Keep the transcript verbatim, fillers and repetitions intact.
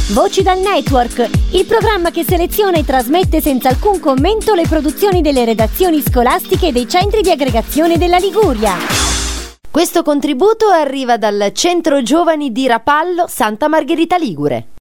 Voci dal Network, il programma che seleziona e trasmette senza alcun commento le produzioni delle redazioni scolastiche dei centri di aggregazione della Liguria. Questo contributo arriva dal Centro Giovani di Rapallo, Santa Margherita Ligure.